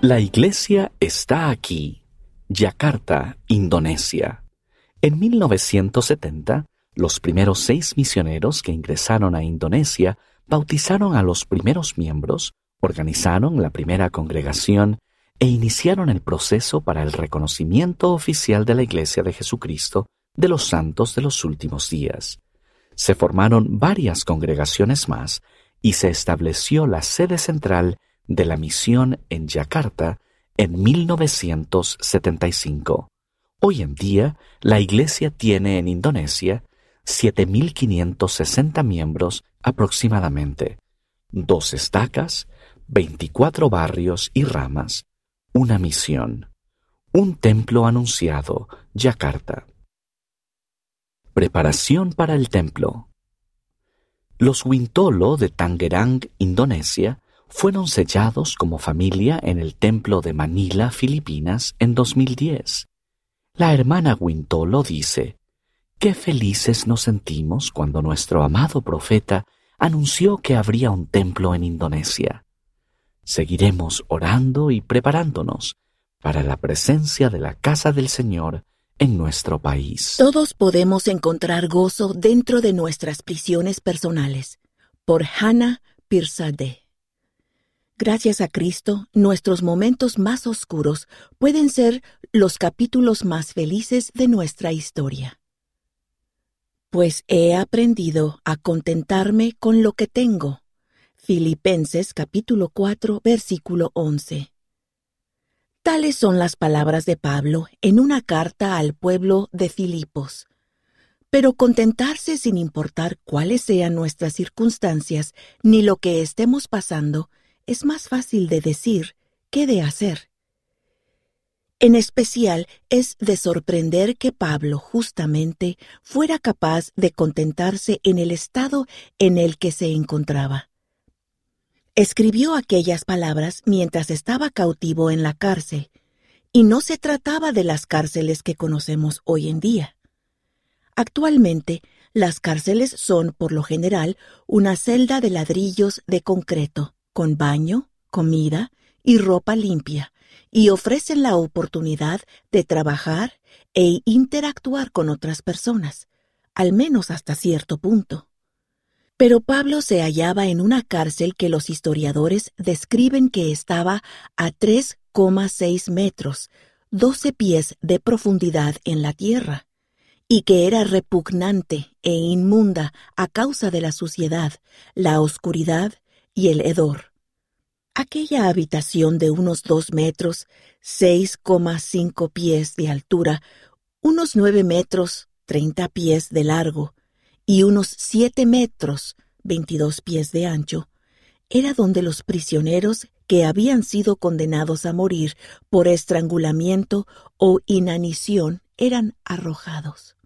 La iglesia está aquí, Yakarta, Indonesia. En 1970, los primeros 6 misioneros que ingresaron a Indonesia bautizaron a los primeros miembros, organizaron la primera congregación e iniciaron el proceso para el reconocimiento oficial de la Iglesia de Jesucristo de los Santos de los Últimos Días. Se formaron varias congregaciones más y se estableció la sede central de la misión en Yakarta en 1975. Hoy en día, la Iglesia tiene en Indonesia 7.560 miembros aproximadamente, 2 estacas, 24 barrios y ramas, una misión, un templo anunciado, Yakarta. Preparación para el templo. Los Wintolo de Tangerang, Indonesia, fueron sellados como familia en el templo de Manila, Filipinas, en 2010. La hermana Wintolo dice: «Qué felices nos sentimos cuando nuestro amado profeta anunció que habría un templo en Indonesia. Seguiremos orando y preparándonos para la presencia de la casa del Señor en nuestro país». Todos podemos encontrar gozo dentro de nuestras prisiones personales. Por Hannah Pirsade. Gracias a Cristo, nuestros momentos más oscuros pueden ser los capítulos más felices de nuestra historia. Pues he aprendido a contentarme con lo que tengo. Filipenses capítulo 4, versículo 11. Tales son las palabras de Pablo en una carta al pueblo de Filipos. Pero contentarse sin importar cuáles sean nuestras circunstancias ni lo que estemos pasando es más fácil de decir que de hacer. En especial, es de sorprender que Pablo justamente fuera capaz de contentarse en el estado en el que se encontraba. Escribió aquellas palabras mientras estaba cautivo en la cárcel, y no se trataba de las cárceles que conocemos hoy en día. Actualmente, las cárceles son, por lo general, una celda de ladrillos de concreto, con baño, comida y ropa limpia, y ofrecen la oportunidad de trabajar e interactuar con otras personas, al menos hasta cierto punto. Pero Pablo se hallaba en una cárcel que los historiadores describen que estaba a 3,6 metros, 12 pies de profundidad en la tierra, y que era repugnante e inmunda a causa de la suciedad, la oscuridad y el hedor. Aquella habitación de unos 2 metros, 6,5 pies de altura, unos 9 metros, 30 pies de largo, y unos 7 metros, 22 pies de ancho, era donde los prisioneros que habían sido condenados a morir por estrangulamiento o inanición eran arrojados.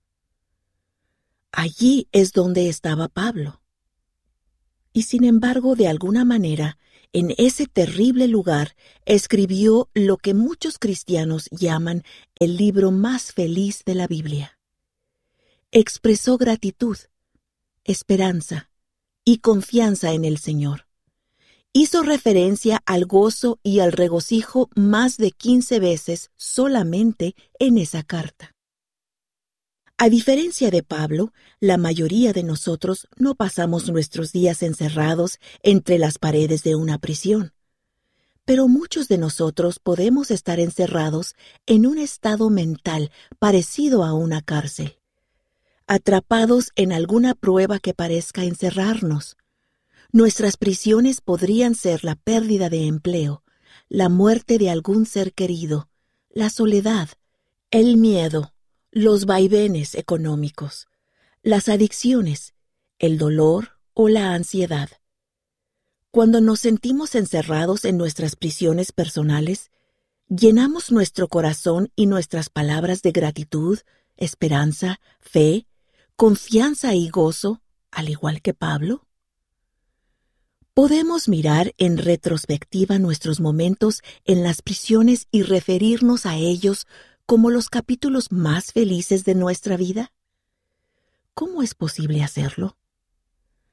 Allí es donde estaba Pablo. Y sin embargo, de alguna manera, en ese terrible lugar escribió lo que muchos cristianos llaman el libro más feliz de la Biblia. Expresó gratitud, esperanza y confianza en el Señor. Hizo referencia al gozo y al regocijo más de 15 veces solamente en esa carta. A diferencia de Pablo, la mayoría de nosotros no pasamos nuestros días encerrados entre las paredes de una prisión. Pero muchos de nosotros podemos estar encerrados en un estado mental parecido a una cárcel, atrapados en alguna prueba que parezca encerrarnos. Nuestras prisiones podrían ser la pérdida de empleo, la muerte de algún ser querido, la soledad, el miedo, los vaivenes económicos, las adicciones, el dolor o la ansiedad. Cuando nos sentimos encerrados en nuestras prisiones personales, llenamos nuestro corazón y nuestras palabras de gratitud, esperanza, fe, confianza y gozo, al igual que Pablo. Podemos mirar en retrospectiva nuestros momentos en las prisiones y referirnos a ellos como los capítulos más felices de nuestra vida. ¿Cómo es posible hacerlo?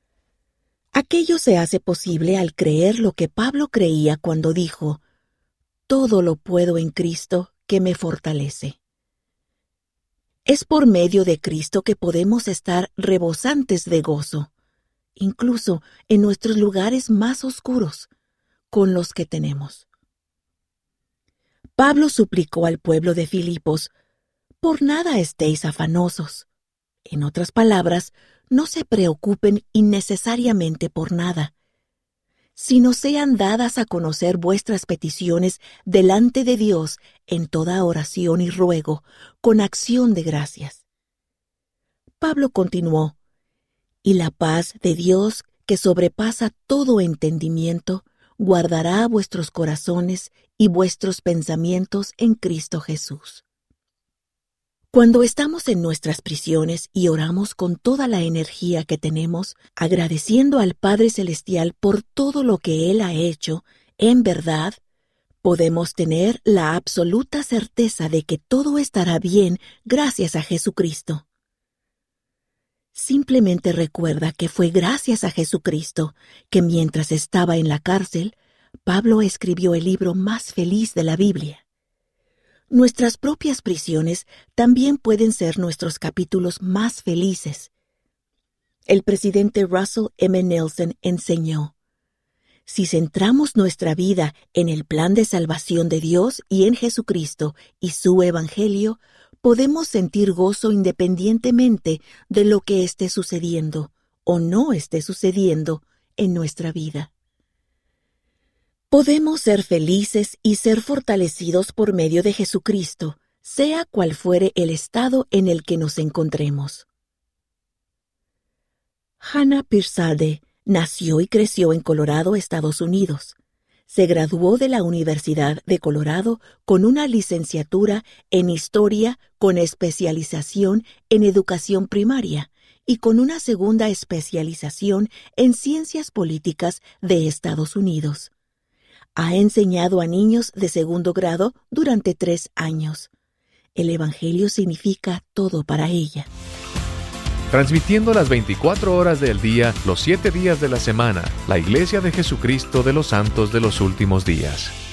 Aquello se hace posible al creer lo que Pablo creía cuando dijo: todo lo puedo en Cristo que me fortalece. Es por medio de Cristo que podemos estar rebosantes de gozo, incluso en nuestros lugares más oscuros, con los que tenemos. Pablo suplicó al pueblo de Filipos: por nada estéis afanosos. En otras palabras, no se preocupen innecesariamente por nada, sino sean dadas a conocer vuestras peticiones delante de Dios en toda oración y ruego, con acción de gracias. Pablo continuó: y la paz de Dios, que sobrepasa todo entendimiento, guardará vuestros corazones y vuestros pensamientos en Cristo Jesús. Cuando estamos en nuestras prisiones y oramos con toda la energía que tenemos, agradeciendo al Padre Celestial por todo lo que Él ha hecho, en verdad, podemos tener la absoluta certeza de que todo estará bien gracias a Jesucristo. Simplemente recuerda que fue gracias a Jesucristo que mientras estaba en la cárcel, Pablo escribió el libro más feliz de la Biblia. Nuestras propias prisiones también pueden ser nuestros capítulos más felices. El presidente Russell M. Nelson enseñó: si centramos nuestra vida en el plan de salvación de Dios y en Jesucristo y su Evangelio, podemos sentir gozo independientemente de lo que esté sucediendo o no esté sucediendo en nuestra vida. Podemos ser felices y ser fortalecidos por medio de Jesucristo, sea cual fuere el estado en el que nos encontremos. Hannah Pirzadeh nació y creció en Colorado, Estados Unidos. Se graduó de la Universidad de Colorado con una licenciatura en Historia con especialización en Educación Primaria y con una segunda especialización en Ciencias Políticas de Estados Unidos. Ha enseñado a niños de segundo grado durante 3 años. El Evangelio significa todo para ella. Transmitiendo las 24 horas del día, los 7 días de la semana, la Iglesia de Jesucristo de los Santos de los Últimos Días.